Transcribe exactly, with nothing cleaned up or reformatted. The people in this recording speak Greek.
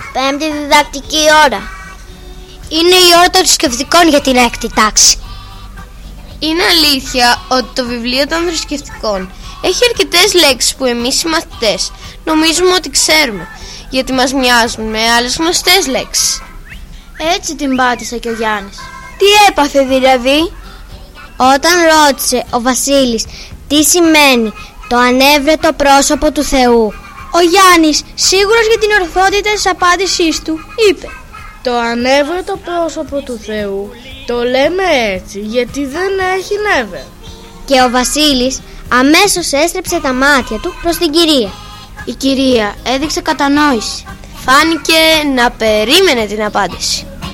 Πέμπτη διδακτική ώρα. Είναι η ώρα των θρησκευτικών για την έκτη τάξη. Είναι αλήθεια ότι το βιβλίο των θρησκευτικών έχει αρκετές λέξεις που εμείς οι μαθητές νομίζουμε ότι ξέρουμε, γιατί μας μοιάζουν με άλλες γνωστές λέξεις. Έτσι την πάτησε και ο Γιάννης. Τι έπαθε δηλαδή? Όταν ρώτησε ο Βασίλης τι σημαίνει το ανέβρετο πρόσωπο του Θεού, ο Γιάννης, σίγουρος για την ορθότητα της απάντησής του, είπε: το ανέβρετο πρόσωπο του Θεού το λέμε έτσι γιατί δεν έχει νεύρα. Και ο Βασίλης αμέσως έστρεψε τα μάτια του προς την κυρία. Η κυρία έδειξε κατανόηση. Φάνηκε να περίμενε την απάντηση.